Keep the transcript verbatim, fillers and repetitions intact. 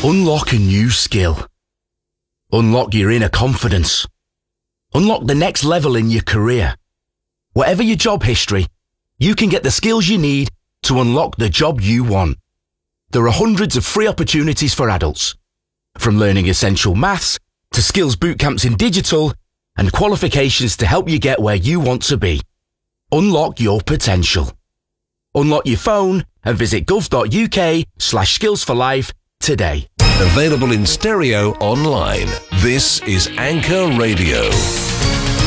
Unlock a new skill. Unlock your inner confidence. Unlock the next level in your career. Whatever your job history, you can get the skills you need to unlock the job you want. There are hundreds of free opportunities for adults, from learning essential maths to skills boot camps in digital and qualifications to help you get where you want to be. Unlock your potential. Unlock your phone and visit gov.uk slash skills for life today. Available in stereo online. This is Anchor Radio.